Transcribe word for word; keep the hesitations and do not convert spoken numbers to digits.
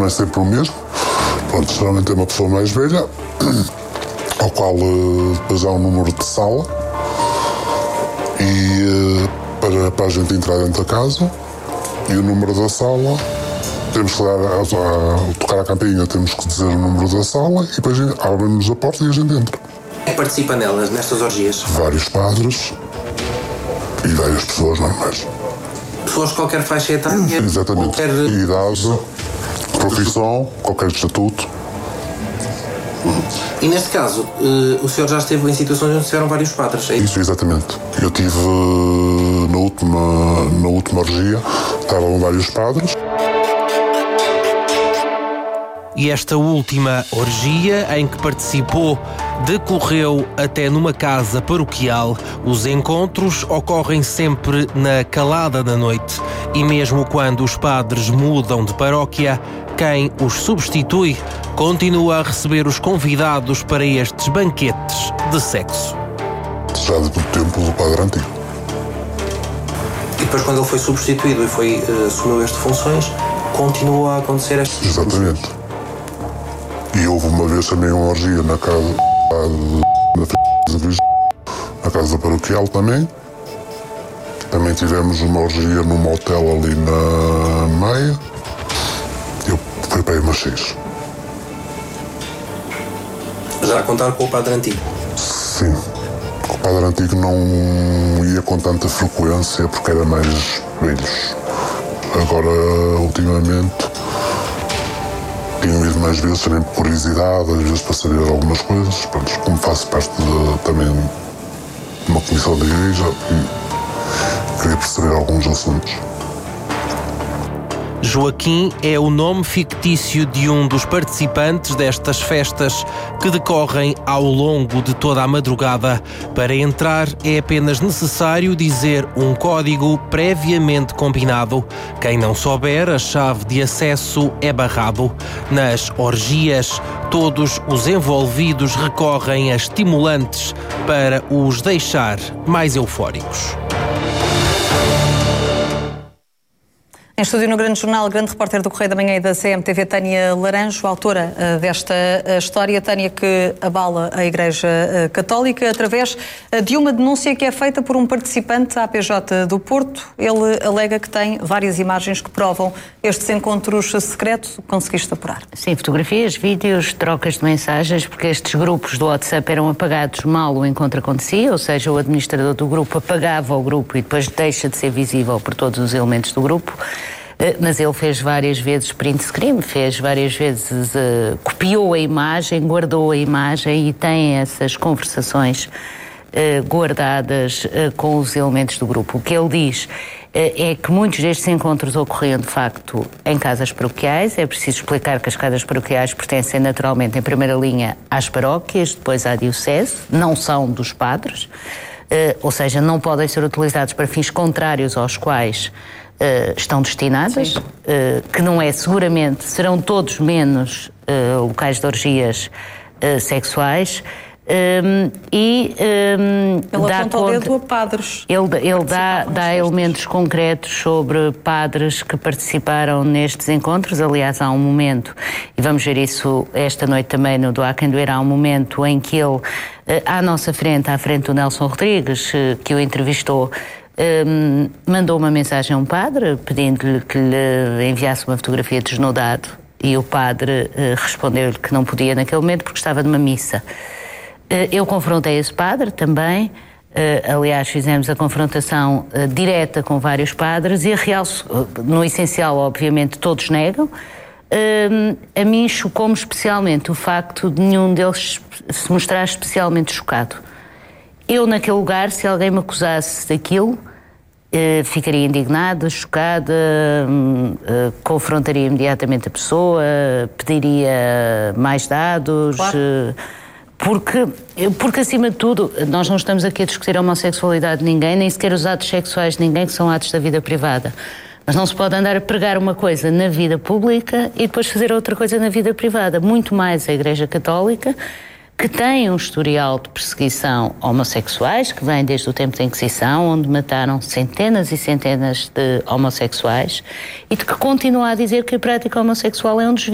é sempre o mesmo. Pronto, geralmente é uma pessoa mais velha, ao qual depois há um número de sala, e para, para a gente entrar dentro da casa, e o número da sala, temos que dar, a, a, tocar a campainha, temos que dizer o número da sala, e depois abrimos a porta e a gente entra. Quem participa nelas, nestas orgias? Vários padres e várias pessoas normais. Pessoas de qualquer faixa etária? Exatamente. Qualquer... Idade, profissão, qualquer estatuto. E neste caso, uh, o senhor já esteve em situações onde estiveram vários padres, é isso? Isso, exatamente. Eu tive, na última, na última orgia, estavam vários padres. E esta última orgia, em que participou, decorreu até numa casa paroquial. Os encontros ocorrem sempre na calada da noite. E mesmo quando os padres mudam de paróquia, quem os substitui continua a receber os convidados para estes banquetes de sexo. Já do tempo do padre antigo. E depois, quando ele foi substituído e foi, uh, assumiu estas funções, continua a acontecer estas... Exatamente. E houve uma vez também uma orgia na casa na casa paroquial também. Também tivemos uma orgia num motel ali na Maia. Eu fui para aí umas seis. Já a contar com o padre antigo? Sim. O padre antigo não ia com tanta frequência porque era mais velhos. Agora, ultimamente, tenho ido mais vezes, também por curiosidade, às vezes para saber algumas coisas. Pronto, como faço parte de, também de uma comissão da igreja, e queria perceber alguns assuntos. Joaquim é o nome fictício de um dos participantes destas festas que decorrem ao longo de toda a madrugada. Para entrar é apenas necessário dizer um código previamente combinado. Quem não souber a chave de acesso é barrado. Nas orgias, todos os envolvidos recorrem a estimulantes para os deixar mais eufóricos. Em estúdio no Grande Jornal, grande repórter do Correio da Manhã e da C M T V, Tânia Laranjo, autora uh, desta uh, história, Tânia, que abala a Igreja uh, Católica através uh, de uma denúncia que é feita por um participante da A P J do Porto. Ele alega que tem várias imagens que provam estes encontros secretos. Conseguiste apurar? Sim, fotografias, vídeos, trocas de mensagens, porque estes grupos do WhatsApp eram apagados mal o encontro acontecia, ou seja, o administrador do grupo apagava o grupo e depois deixa de ser visível por todos os elementos do grupo. Mas ele fez várias vezes print screen, fez várias vezes, uh, copiou a imagem, guardou a imagem e tem essas conversações uh, guardadas uh, com os elementos do grupo. O que ele diz uh, é que muitos destes encontros ocorriam, de facto, em casas paroquiais. É preciso explicar que as casas paroquiais pertencem naturalmente, em primeira linha, às paróquias, depois à diocese, não são dos padres, uh, ou seja, não podem ser utilizados para fins contrários aos quais Uh, estão destinadas, uh, que não é seguramente, serão todos menos uh, locais de orgias uh, sexuais, um, e um, ele dá aponta o dedo a padres. Ele, ele dá, dá elementos concretos sobre padres que participaram nestes encontros. Aliás, há um momento, e vamos ver isso esta noite também no Do Há Quem Doer, há um momento em que ele, uh, à nossa frente, à frente do Nelson Rodrigues, uh, que o entrevistou, Um, mandou uma mensagem a um padre pedindo-lhe que lhe enviasse uma fotografia desnudado, e o padre uh, respondeu-lhe que não podia naquele momento porque estava numa missa. Uh, eu confrontei esse padre também, uh, aliás fizemos a confrontação uh, direta com vários padres e a real, uh, no essencial obviamente todos negam. Uh, a mim chocou-me especialmente o facto de nenhum deles se mostrar especialmente chocado. Eu, naquele lugar, se alguém me acusasse daquilo, eh, ficaria indignada, chocada, eh, confrontaria imediatamente a pessoa, pediria mais dados, claro. eh, porque, porque, acima de tudo, nós não estamos aqui a discutir a homossexualidade de ninguém, nem sequer os atos sexuais de ninguém, que são atos da vida privada. Mas não se pode andar a pregar uma coisa na vida pública e depois fazer outra coisa na vida privada. Muito mais a Igreja Católica, que tem um historial de perseguição a homossexuais, que vem desde o tempo da Inquisição, onde mataram centenas e centenas de homossexuais, e de que continua a dizer que a prática homossexual é um desvio.